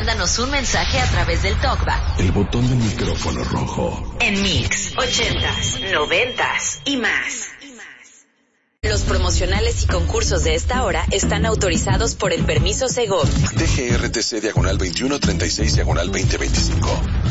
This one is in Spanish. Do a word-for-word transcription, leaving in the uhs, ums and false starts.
mándanos un mensaje a través del TalkBack. El botón del micrófono rojo. En Mix, ochentas, noventas y más. Los promocionales y concursos de esta hora están autorizados por el permiso Segov. D G R T C diagonal veintiuno treinta y seis diagonal veinte veinticinco.